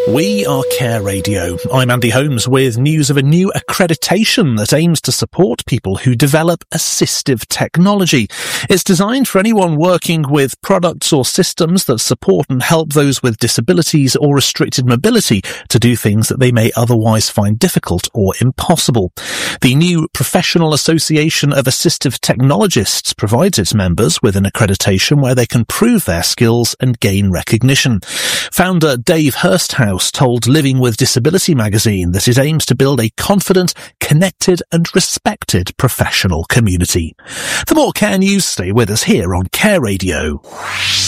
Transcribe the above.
We are Care Radio. I'm Andy Holmes with news of a new accreditation that aims to support people who develop assistive technology. It's designed for anyone working with products or systems that support and help those with disabilities or restricted mobility to do things that they may otherwise find difficult or impossible. The new Professional Association of Assistive Technologists provides its members with an accreditation where they can prove their skills and gain recognition. Founder Dave Hursthouse told Living with Disability magazine that it aims to build a confident, connected and respected professional community. For more Care news, stay with us here on Care Radio.